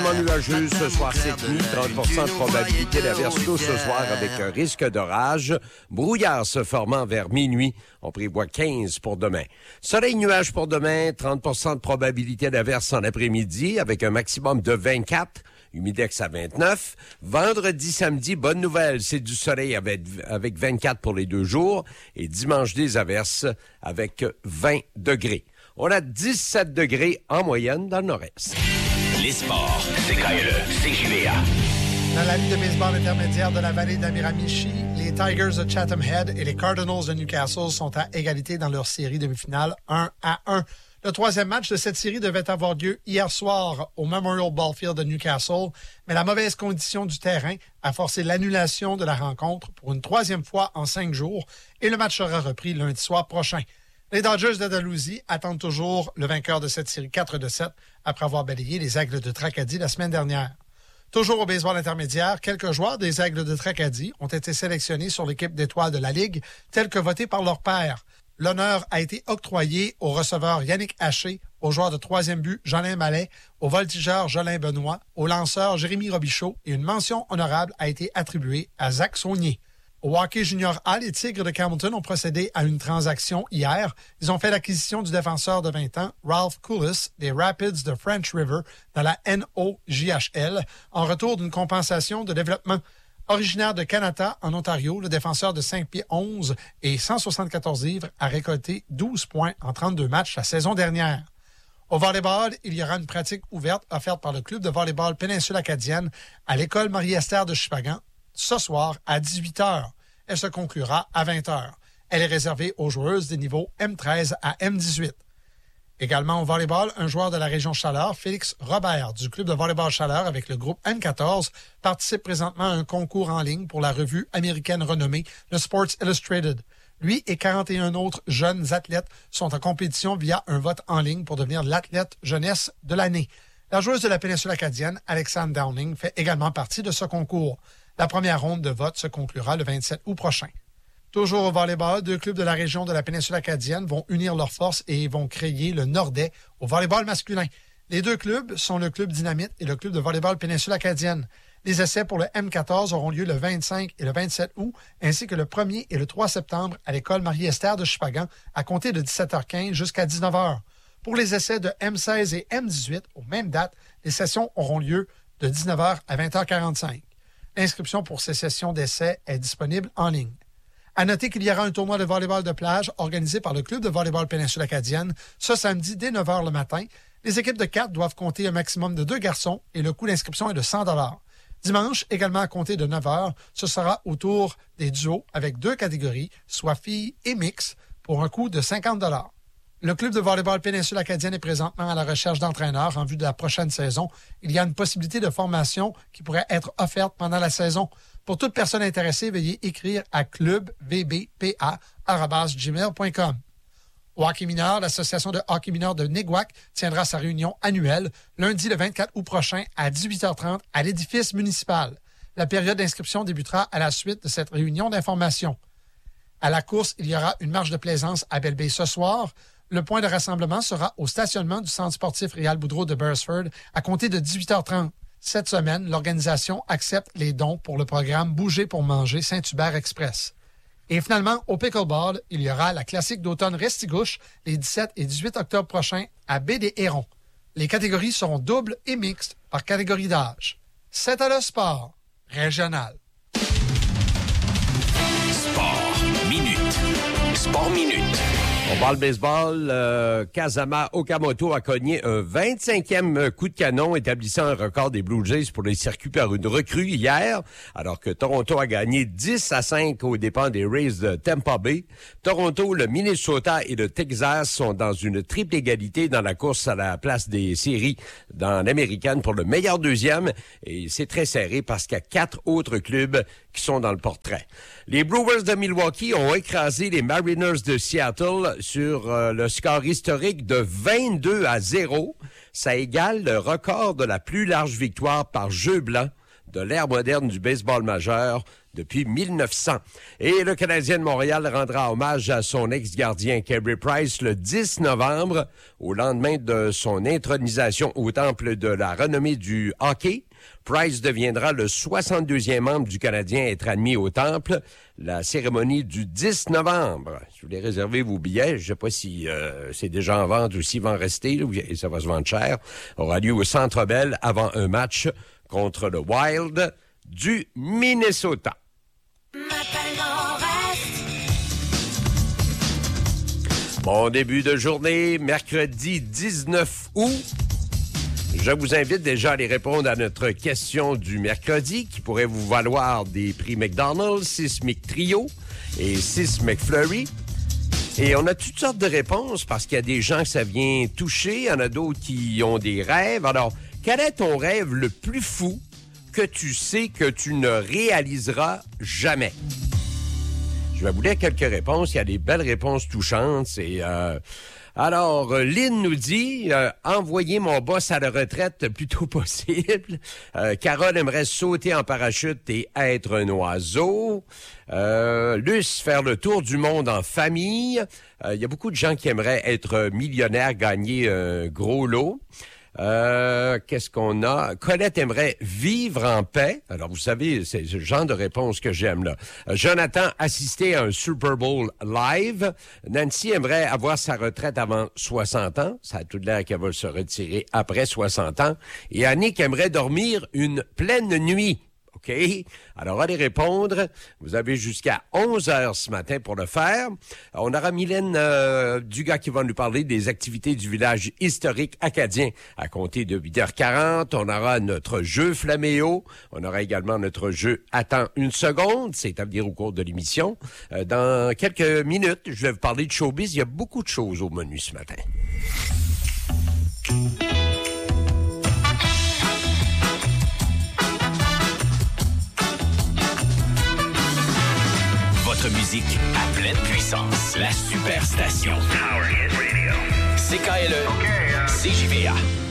Partiellement nuageux ce soir cette nuit, 30% de probabilité d'averse tôt ce soir avec un risque d'orage. Brouillard se formant vers minuit. On prévoit 15 pour demain. Soleil nuage pour demain, 30% de probabilité d'averse en après-midi avec un maximum de 24. Humidex à 29. Vendredi, samedi, bonne nouvelle, c'est du soleil avec 24 pour les 2 jours. Et dimanche, des averses avec 20 degrés. On a 17 degrés en moyenne dans le nord-est. Les sports, c'est KLE, CJVA. Dans la Ligue de baseball intermédiaire de la vallée d'Amiramichi, les Tigers de Chatham Head et les Cardinals de Newcastle sont à égalité dans leur série demi-finale 1-1. Le troisième match de cette série devait avoir lieu hier soir au Memorial Ballfield de Newcastle, mais la mauvaise condition du terrain a forcé l'annulation de la rencontre pour une troisième fois en 5 jours et le match sera repris lundi soir prochain. Les Dodgers d'Andalousie attendent toujours le vainqueur de cette série 4-7 après avoir balayé les Aigles de Tracadie la semaine dernière. Toujours au baseball intermédiaire, quelques joueurs des Aigles de Tracadie ont été sélectionnés sur l'équipe d'étoiles de la Ligue, tels que votés par leur père. L'honneur a été octroyé au receveur Yannick Haché, au joueur de troisième but Jolin Mallet, au voltigeur Jolin Benoît, au lanceur Jérémy Robichaud et une mention honorable a été attribuée à Zach Saunier. Au hockey junior A, les Tigres de Campbellton ont procédé à une transaction hier. Ils ont fait l'acquisition du défenseur de 20 ans, Ralph Coulis, des Rapids de French River, dans la NOJHL, en retour d'une compensation de développement. Originaire de Kanata, en Ontario, le défenseur de 5 pieds 11 et 174 livres a récolté 12 points en 32 matchs la saison dernière. Au volleyball, il y aura une pratique ouverte offerte par le club de volleyball Péninsule Acadienne à l'école Marie-Esther de Shippagan ce soir à 18h. Elle se conclura à 20h. Elle est réservée aux joueuses des niveaux M13 à M18. Également au volleyball, un joueur de la région Chaleur, Félix Robert, du club de volleyball Chaleur avec le groupe N14, participe présentement à un concours en ligne pour la revue américaine renommée, le Sports Illustrated. Lui et 41 autres jeunes athlètes sont en compétition via un vote en ligne pour devenir l'athlète jeunesse de l'année. La joueuse de la péninsule acadienne, Alexandre Downing, fait également partie de ce concours. La première ronde de vote se conclura le 27 août prochain. Toujours au volleyball, 2 clubs de la région de la péninsule acadienne vont unir leurs forces et vont créer le Nordais au volleyball masculin. Les 2 clubs sont le club Dynamite et le club de volleyball péninsule acadienne. Les essais pour le M14 auront lieu le 25 et le 27 août, ainsi que le 1er et le 3 septembre à l'école Marie-Esther de Shippagan, à compter de 17h15 jusqu'à 19h. Pour les essais de M16 et M18, aux mêmes dates, les sessions auront lieu de 19h à 20h45. L'inscription pour ces sessions d'essais est disponible en ligne. À noter qu'il y aura un tournoi de volleyball de plage organisé par le club de volleyball péninsule acadienne ce samedi dès 9h le matin. Les équipes de 4 doivent compter un maximum de 2 garçons et le coût d'inscription est de 100 $. Dimanche, également à compter de 9h, ce sera au tour des duos avec 2 catégories, soit filles et mix, pour un coût de 50 $. Le club de volleyball péninsule acadienne est présentement à la recherche d'entraîneurs en vue de la prochaine saison. Il y a une possibilité de formation qui pourrait être offerte pendant la saison. Pour toute personne intéressée, veuillez écrire à clubvbpa@gmail.com. Au hockey mineur, l'association de hockey mineur de Néguac tiendra sa réunion annuelle lundi le 24 août prochain à 18h30 à l'édifice municipal. La période d'inscription débutera à la suite de cette réunion d'information. À la course, il y aura une marche de plaisance à Belle-Bay ce soir. Le point de rassemblement sera au stationnement du centre sportif Réal Boudreau de Beresford à compter de 18h30. Cette semaine, l'organisation accepte les dons pour le programme Bouger pour manger Saint-Hubert Express. Et finalement, au pickleball, il y aura la classique d'automne Restigouche les 17 et 18 octobre prochains à Baie des Hérons. Les catégories seront doubles et mixtes par catégorie d'âge. C'est à le sport régional. Sport minute. Sport minute. On parle baseball. Kazama Okamoto a cogné un 25e coup de canon, établissant un record des Blue Jays pour les circuits par une recrue hier, alors que Toronto a gagné 10-5 aux dépens des Rays de Tampa Bay. Toronto, le Minnesota et le Texas sont dans une triple égalité dans la course à la place des séries dans l'américaine pour le meilleur deuxième. Et c'est très serré parce qu'il y a 4 autres clubs qui sont dans le portrait. Les Brewers de Milwaukee ont écrasé les Mariners de Seattle sur le score historique de 22-0. Ça égale le record de la plus large victoire par jeu blanc de l'ère moderne du baseball majeur depuis 1900. Et le Canadien de Montréal rendra hommage à son ex-gardien Carey Price le 10 novembre, au lendemain de son intronisation au temple de la renommée du hockey. Price deviendra le 62e membre du Canadien à être admis au temple. La cérémonie du 10 novembre. Si vous voulez réserver vos billets, je ne sais pas si c'est déjà en vente ou s'il va en rester, là, et ça va se vendre cher, aura lieu au Centre Bell avant un match contre le Wild du Minnesota. Bon début de journée, mercredi 19 août. Je vous invite déjà à aller répondre à notre question du mercredi qui pourrait vous valoir des prix McDonald's, 6 McTrio et 6 McFlurry. Et on a toutes sortes de réponses parce qu'il y a des gens que ça vient toucher, il y en a d'autres qui ont des rêves. Alors, quel est ton rêve le plus fou que tu sais que tu ne réaliseras jamais? Je vais vous lire quelques réponses. Il y a des belles réponses touchantes. Alors, Lynn nous dit envoyer mon boss à la retraite le plus tôt possible. Carole aimerait sauter en parachute et être un oiseau. Luce, faire le tour du monde en famille. Il y a beaucoup de gens qui aimeraient être millionnaires, gagner un gros lot. Qu'est-ce qu'on a? Colette aimerait vivre en paix. Alors, vous savez, c'est le genre de réponse que j'aime, là. Jonathan, assister à un Super Bowl live. Nancy aimerait avoir sa retraite avant 60 ans. Ça a tout l'air qu'elle va se retirer après 60 ans. Et Annick aimerait dormir une pleine nuit. OK? Alors, allez répondre. Vous avez jusqu'à 11h ce matin pour le faire. On aura Mylène Dugas qui va nous parler des activités du village historique acadien à compter de 8h40. On aura notre jeu Flaméo. On aura également notre jeu Attends une seconde. C'est à venir au cours de l'émission. Dans quelques minutes, je vais vous parler de showbiz. Il y a beaucoup de choses au menu ce matin. Votre musique à pleine puissance. La Superstation. Power Hit Radio. CKLE. CJVA.